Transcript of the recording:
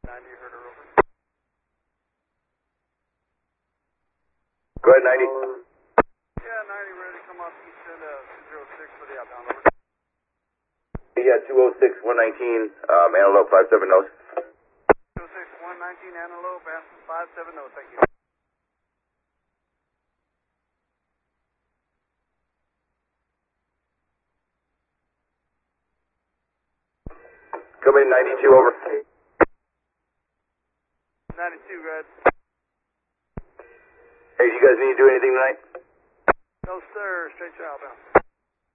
90, heard her over. Go ahead, 90. Yeah, 90, ready to come off Eastern 206 for the outbound, over. Yeah, 206, 119, Antelope 57 nose. 206, 119, Antelope, 57 nose, thank you. Come in 92, over. 92, red. Hey, you guys need to do anything tonight? No, sir, straight to outbound.